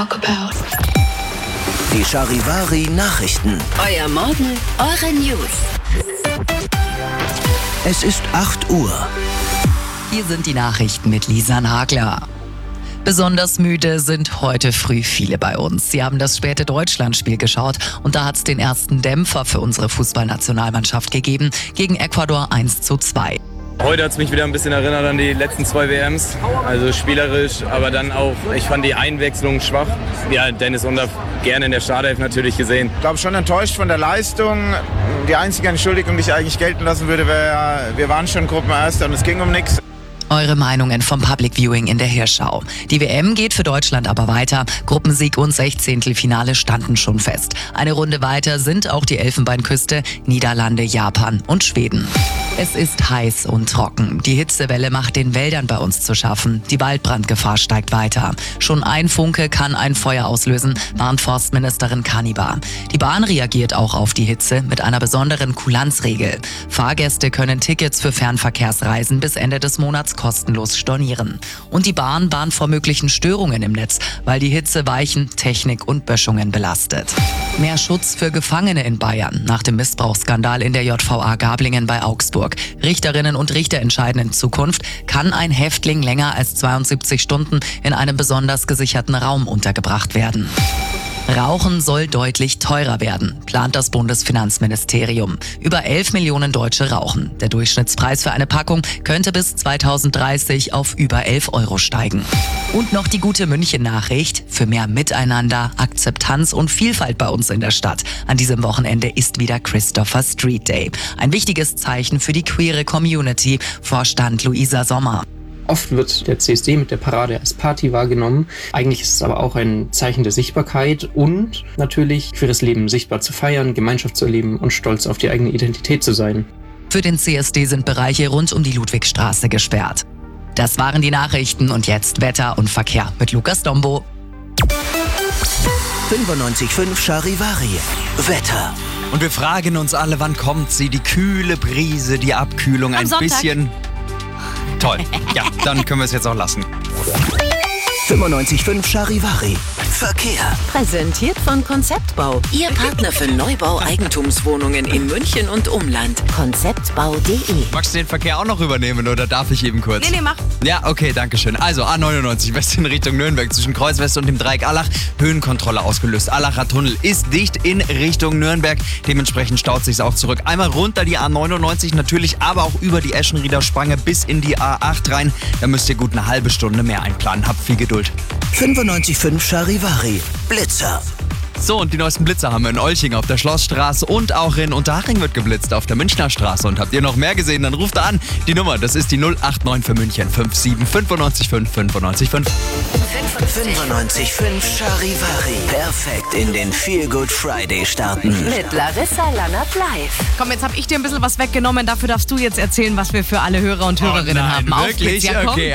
Die Charivari Nachrichten. Euer Morgen, eure News. Es ist 8 Uhr. Hier sind die Nachrichten mit Lisa Nagler. Besonders müde sind heute früh viele bei uns. Sie haben das späte Deutschlandspiel geschaut und da hat es den ersten Dämpfer für unsere Fußballnationalmannschaft gegeben, gegen Ecuador 1:2. Heute hat es mich wieder ein bisschen erinnert an die letzten 2 WMs, also spielerisch, aber dann auch, ich fand die Einwechslung schwach. Ja, Dennis Undaff gerne in der Startelf natürlich gesehen. Ich glaube schon enttäuscht von der Leistung. Die einzige Entschuldigung, die ich eigentlich gelten lassen würde, wäre, wir waren schon Gruppenerster und es ging um nichts. Eure Meinungen vom Public Viewing in der Hirschau. Die WM geht für Deutschland aber weiter. Gruppensieg und 16. standen schon fest. Eine Runde weiter sind auch die Elfenbeinküste, Niederlande, Japan und Schweden. Es ist heiß und trocken. Die Hitzewelle macht den Wäldern bei uns zu schaffen. Die Waldbrandgefahr steigt weiter. Schon ein Funke kann ein Feuer auslösen, warnt Forstministerin Kanibar. Die Bahn reagiert auch auf die Hitze mit einer besonderen Kulanzregel. Fahrgäste können Tickets für Fernverkehrsreisen bis Ende des Monats kostenlos stornieren. Und die Bahn warnt vor möglichen Störungen im Netz, weil die Hitze Weichen, Technik und Böschungen belastet. Mehr Schutz für Gefangene in Bayern nach dem Missbrauchsskandal in der JVA Gablingen bei Augsburg. Richterinnen und Richter entscheiden in Zukunft, kann ein Häftling länger als 72 Stunden in einem besonders gesicherten Raum untergebracht werden. Rauchen soll deutlich teurer werden, plant das Bundesfinanzministerium. Über 11 Millionen Deutsche rauchen. Der Durchschnittspreis für eine Packung könnte bis 2030 auf über 11 Euro steigen. Und noch die gute München-Nachricht für mehr Miteinander, Akzeptanz und Vielfalt bei uns in der Stadt. An diesem Wochenende ist wieder Christopher Street Day. Ein wichtiges Zeichen für die queere Community, Vorstand Luisa Sommer. Oft wird der CSD mit der Parade als Party wahrgenommen. Eigentlich ist es aber auch ein Zeichen der Sichtbarkeit und natürlich queeres Leben sichtbar zu feiern, Gemeinschaft zu erleben und stolz auf die eigene Identität zu sein. Für den CSD sind Bereiche rund um die Ludwigstraße gesperrt. Das waren die Nachrichten und jetzt Wetter und Verkehr mit Lukas Dombo. 95.5 Charivari. Wetter. Und wir fragen uns alle, wann kommt sie? Die kühle Brise, die Abkühlung, ein bisschen... Toll. Ja, dann können wir es jetzt auch lassen. 95.5 Charivari. Verkehr. Präsentiert von Konzeptbau. Ihr Partner für Neubau Eigentumswohnungen in München und Umland. Konzeptbau.de. Magst du den Verkehr auch noch übernehmen oder darf ich eben kurz? Nee, mach. Ja, okay, danke schön. Also A99 West in Richtung Nürnberg zwischen Kreuz West und dem Dreieck Allach. Höhenkontrolle ausgelöst. Allacher Tunnel ist dicht in Richtung Nürnberg. Dementsprechend staut sich's auch zurück. Einmal runter die A99 natürlich, aber auch über die Eschenrieder Spange bis in die A8 rein. Da müsst ihr gut eine halbe Stunde mehr einplanen. Habt viel Geduld. 95.5 Charivari. Blitzer. So, und die neuesten Blitzer haben wir in Olching auf der Schlossstraße und auch in Unterhaching wird geblitzt auf der Münchner Straße. Und habt ihr noch mehr gesehen, dann ruft an. Die Nummer, das ist die 089 für München 57 95 5 95 5. 95.5 Charivari. Perfekt in den Feel Good Friday starten. Mit Larissa Lannert live. Komm, jetzt habe ich dir ein bisschen was weggenommen. Dafür darfst du jetzt erzählen, was wir für alle Hörer und Hörerinnen haben. Auf Wirklich? geht's. Ja, komm. Okay.